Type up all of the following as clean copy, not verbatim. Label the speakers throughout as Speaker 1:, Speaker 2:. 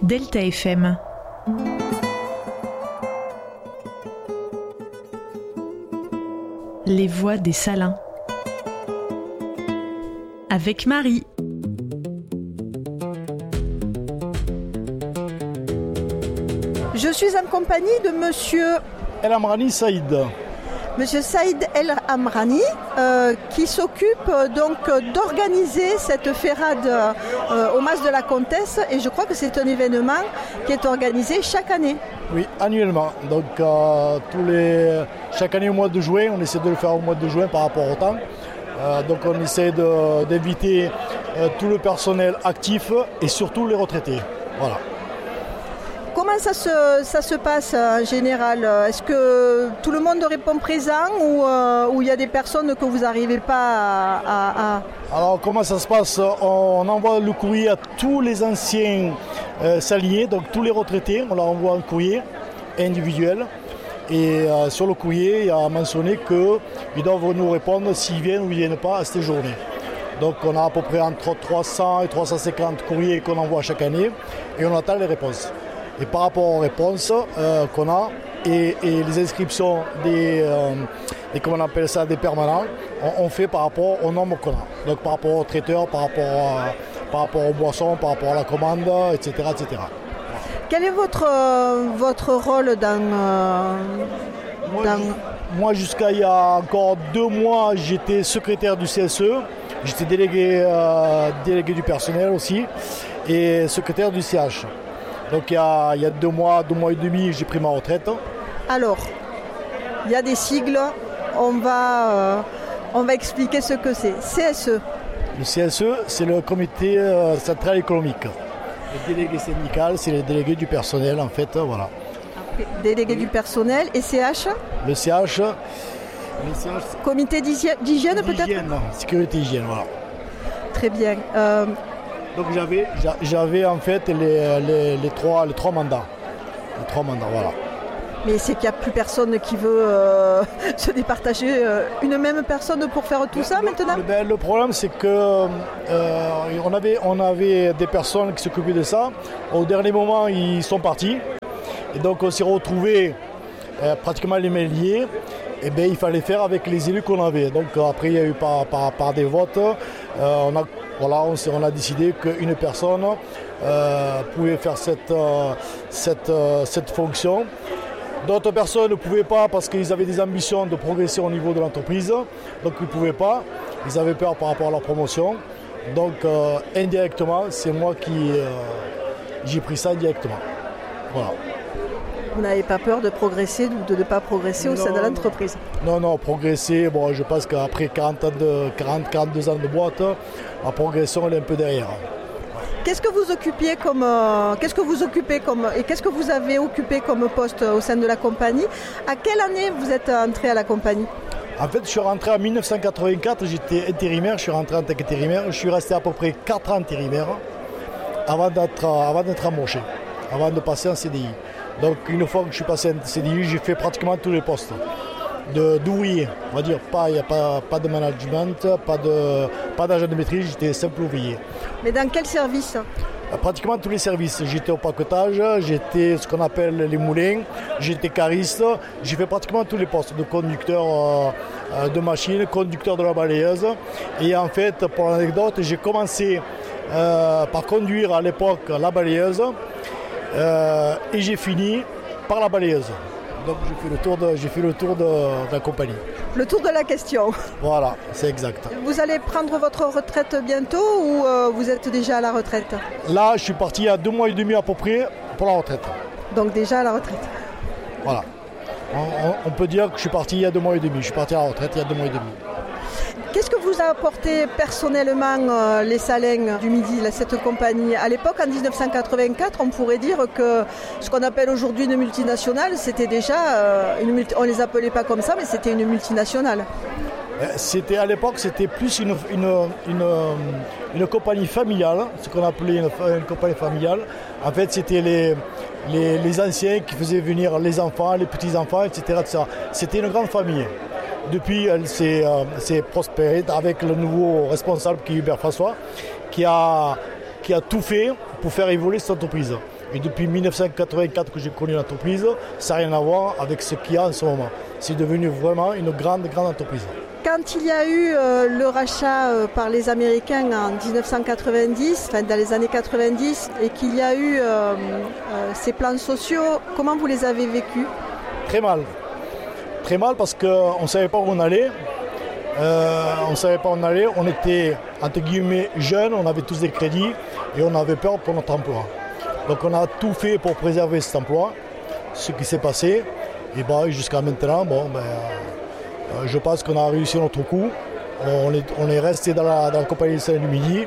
Speaker 1: Delta FM. Les voix des Salins. Avec Marie.
Speaker 2: Je suis en compagnie de Monsieur
Speaker 3: El Amrani Saïd.
Speaker 2: Monsieur Saïd El Amrani, qui s'occupe donc d'organiser cette ferrade au Mas de la Comtesse, et je crois que c'est un événement qui est organisé chaque année.
Speaker 3: Oui, annuellement. Donc chaque année au mois de juin, on essaie de le faire au mois de juin par rapport au temps. Donc on essaie d'inviter tout le personnel actif et surtout les retraités. Voilà.
Speaker 2: Comment ça se passe en général? Est-ce que tout le monde répond présent ou il y a des personnes que vous n'arrivez pas à...
Speaker 3: Alors comment ça se passe? On envoie le courrier à tous les anciens saliers, donc tous les retraités, on leur envoie un courrier individuel. Et sur le courrier, il y a mentionné qu'ils doivent nous répondre s'ils viennent ou ils ne viennent pas à cette journée. Donc on a à peu près entre 300 et 350 courriers qu'on envoie chaque année et on attend les réponses. Et par rapport aux réponses qu'on a et les inscriptions des permanents, on fait par rapport au nombre qu'on a. Donc par rapport aux traiteurs, par rapport aux boissons, par rapport à la commande, etc. etc.
Speaker 2: Quel est votre rôle
Speaker 3: Moi, jusqu'à il y a encore 2 mois, j'étais secrétaire du CSE, j'étais délégué du personnel aussi et secrétaire du CH. Donc il y a 2 mois et demi, j'ai pris ma retraite.
Speaker 2: Alors, il y a des sigles, on va expliquer ce que c'est. CSE.
Speaker 3: Le CSE, c'est le comité central économique. Le délégué syndical, c'est les délégués du personnel en fait, voilà.
Speaker 2: Délégué du personnel et CH? Le CH, comité d'hygiène peut-être?
Speaker 3: Sécurité hygiène, voilà.
Speaker 2: Très bien.
Speaker 3: Donc j'avais en fait les trois mandats. Les 3 mandats, voilà.
Speaker 2: Mais c'est qu'il n'y a plus personne qui veut se départager une même personne pour faire tout ça maintenant?
Speaker 3: Le problème c'est que on avait des personnes qui s'occupaient de ça. Au dernier moment ils sont partis. Et donc on s'est retrouvés pratiquement les mains liées. Et bien il fallait faire avec les élus qu'on avait. Donc après il y a eu par des votes. On a décidé qu'une personne pouvait faire cette fonction. D'autres personnes ne pouvaient pas parce qu'ils avaient des ambitions de progresser au niveau de l'entreprise. Donc ils ne pouvaient pas. Ils avaient peur par rapport à leur promotion. Donc indirectement, c'est moi qui j'ai pris ça directement. Voilà.
Speaker 2: Vous n'avez pas peur de progresser ou de ne pas progresser au sein de l'entreprise? Non,
Speaker 3: progresser, bon, je pense qu'après 42 ans de boîte, la progression elle est un peu derrière.
Speaker 2: Qu'est-ce que vous occupez et qu'est-ce que vous avez occupé comme poste au sein de la compagnie? À quelle année vous êtes entré à la compagnie?
Speaker 3: En fait, je suis rentré en 1984, j'étais intérimaire, je suis rentré en tant qu'intérimaire, je suis resté à peu près 4 ans intérimaire avant d'être embauché, avant de passer en CDI. Donc une fois que je suis passé en CDI, j'ai fait pratiquement tous les postes d'ouvrier. On va dire, il n'y a pas de management, pas d'agent de maîtrise, j'étais simple ouvrier.
Speaker 2: Mais dans quel service?
Speaker 3: Pratiquement tous les services. J'étais au paquetage, j'étais ce qu'on appelle les moulins, j'étais cariste, j'ai fait pratiquement tous les postes de conducteur de machine, conducteur de la balayeuse. Et en fait, pour l'anecdote, j'ai commencé par conduire à l'époque la balayeuse. Et j'ai fini par la balayeuse. Donc j'ai fait le tour de la compagnie.
Speaker 2: Le tour de la question.
Speaker 3: Voilà, c'est exact.
Speaker 2: Vous allez prendre votre retraite bientôt ou vous êtes déjà à la retraite?
Speaker 3: Là, je suis parti il y a 2 mois et demi à peu près pour la retraite.
Speaker 2: Donc déjà à la retraite.
Speaker 3: Voilà. On peut dire que je suis parti il y a 2 mois et demi. Je suis parti à la retraite il y a 2 mois et demi.
Speaker 2: Qu'est-ce que vous a apporté personnellement les Salins du Midi, cette compagnie? À l'époque, en 1984, on pourrait dire que ce qu'on appelle aujourd'hui une multinationale, c'était déjà, on ne les appelait pas comme ça, mais c'était une multinationale.
Speaker 3: À l'époque, c'était plus une compagnie familiale, ce qu'on appelait une compagnie familiale. En fait, c'était les anciens qui faisaient venir les enfants, les petits-enfants, etc. C'était une grande famille. Depuis, elle s'est prospérée avec le nouveau responsable qui est Hubert François, qui a tout fait pour faire évoluer cette entreprise. Et depuis 1984 que j'ai connu l'entreprise, ça n'a rien à voir avec ce qu'il y a en ce moment. C'est devenu vraiment une grande entreprise.
Speaker 2: Quand il y a eu le rachat par les Américains en 1990, dans les années 90, et qu'il y a eu ces plans sociaux, comment vous les avez vécus ?
Speaker 3: Très mal. Très mal parce qu'on ne savait pas où on allait. On était entre guillemets jeunes, on avait tous des crédits et on avait peur pour notre emploi. Donc on a tout fait pour préserver cet emploi. Ce qui s'est passé, et jusqu'à maintenant, je pense qu'on a réussi notre coup. On est resté dans la compagnie des Salins du Midi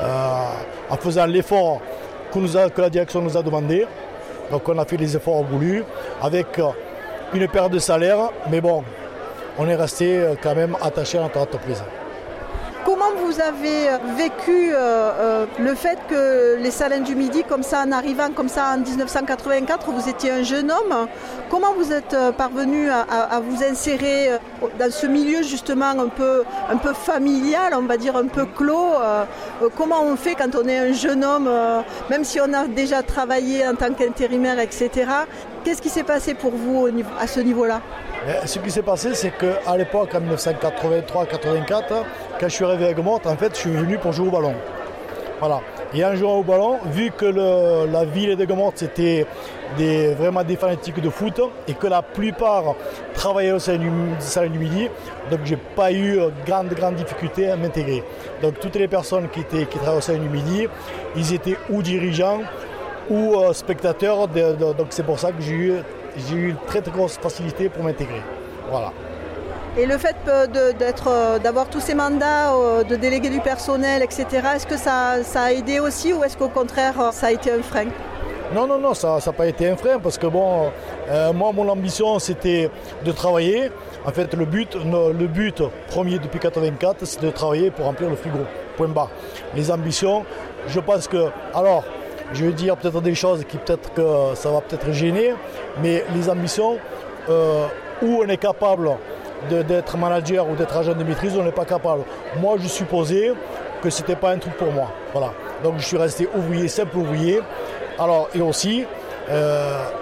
Speaker 3: en faisant l'effort que la direction nous a demandé. Donc on a fait les efforts voulus avec une perte de salaire, mais bon, on est resté quand même attaché à notre entreprise.
Speaker 2: Comment vous avez vécu le fait que les Salins du Midi, comme ça, en arrivant comme ça en 1984, vous étiez un jeune homme. Comment vous êtes parvenu à vous insérer dans ce milieu justement un peu familial, on va dire un peu clos. Comment on fait quand on est un jeune homme, même si on a déjà travaillé en tant qu'intérimaire, etc. Qu'est-ce qui s'est passé pour vous à ce niveau-là ?
Speaker 3: Ce qui s'est passé, c'est qu'à l'époque, en 1983-84, quand je suis arrivé à Aigues-Mortes, en fait, je suis venu pour jouer au ballon. Voilà. Et en jouant au ballon, vu que la ville d'Aigues-Mortes, c'était vraiment des fanatiques de foot et que la plupart travaillaient au Salin du Midi, donc j'ai pas eu grande difficulté à m'intégrer. Donc toutes les personnes qui travaillaient au Salin du Midi, ils étaient ou dirigeants ou spectateurs, donc c'est pour ça que j'ai eu une très grosse facilité pour m'intégrer. Voilà.
Speaker 2: Et le fait d'avoir tous ces mandats de délégué du personnel, etc., est-ce que ça a aidé aussi ou est-ce qu'au contraire ça a été un frein ?
Speaker 3: Non, ça n'a pas été un frein parce que moi, mon ambition c'était de travailler. En fait, le but premier depuis 1984, c'est de travailler pour remplir le frigo. Point barre. Les ambitions, je pense que... Alors, je vais dire peut-être des choses qui peut-être que ça va peut-être gêner, mais les ambitions, où on est capable d'être manager ou d'être agent de maîtrise, on n'est pas capable. Moi, je supposais que ce n'était pas un truc pour moi. Voilà. Donc, je suis resté ouvrier, simple ouvrier. Alors, et aussi,